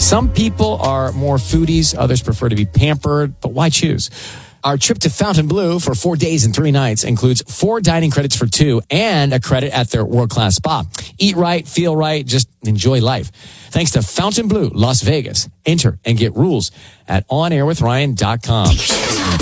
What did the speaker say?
Some people are more foodies. Others prefer to be pampered. But why choose? Our trip to Fontainebleau for 4 days and 3 nights includes 4 dining credits for 2 and a credit at their world-class spa. Eat right, feel right, just enjoy life. Thanks to Fontainebleau Las Vegas. Enter and get rules at onairwithryan.com.